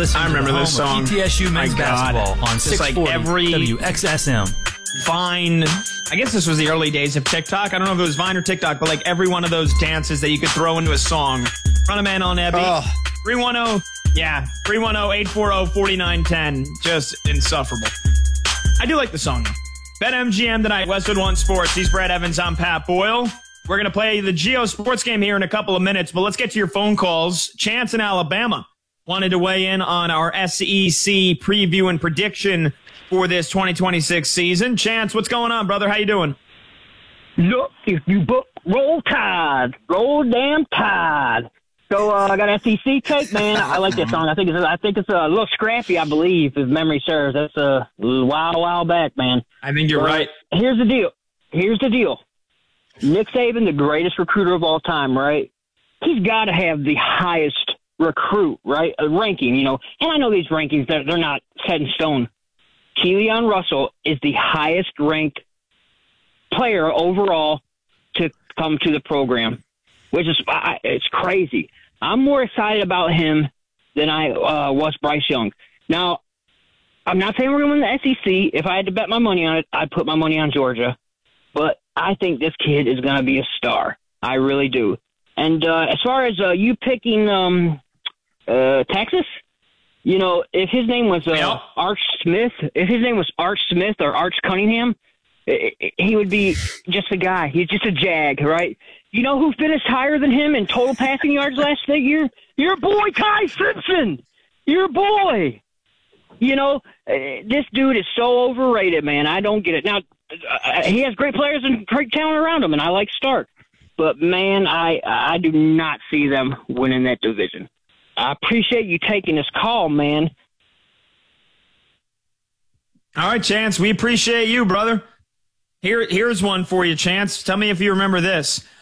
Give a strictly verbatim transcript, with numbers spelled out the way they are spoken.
listening I remember to the this home song. of E T S U men's My God. basketball on Just six like forty every- W X S M. Vine, I guess this was the early days of TikTok. I don't know if it was Vine or TikTok, but like every one of those dances that you could throw into a song. Run a man on Ebby. Oh. three one zero, yeah, three one zero, eight four zero, four nine one zero. Just insufferable. I do like the song, though. BetMGM tonight, Westwood One Sports. He's Brad Evans. I'm Pat Boyle. We're going to play the Geo Sports game here in a couple of minutes, but let's get to your phone calls. Chance in Alabama wanted to weigh in on our S E C preview and prediction for this twenty twenty-six season. Chance, what's going on, brother? How you doing? Look, if you book, roll tide, roll damn tide. So uh, I got S E C tape, man. I like that song. I think it's I think it's a little scrappy, I believe, if memory serves. That's a while, while back, man. I think you're But right. Here's the deal. Here's the deal. Nick Saban, the greatest recruiter of all time, right? He's got to have the highest recruit, right? A ranking, you know. And I know these rankings, they're, they're not set in stone. Keon Russell is the highest ranked player overall to come to the program, which is I, it's crazy. I'm more excited about him than I uh, was Bryce Young. Now, I'm not saying we're going to win the S E C. If I had to bet my money on it, I'd put my money on Georgia. But I think this kid is going to be a star. I really do. And uh, as far as uh, you picking um, uh, Texas, you know, if his name was uh, Yep. Arch Smith, if his name was Arch Smith or Arch Cunningham, i i he would be just a guy. He's just a jag, right? You know who finished higher than him in total passing yards last year? Your boy Ty Simpson. Your boy. You know, uh, this dude is so overrated, man. I don't get it. Now, uh, he has great players and great talent around him, and I like Stark. But, man, I I do not see them winning that division. I appreciate you taking this call, man. All right, Chance, we appreciate you, brother. Here, here's one for you, Chance. Tell me if you remember this.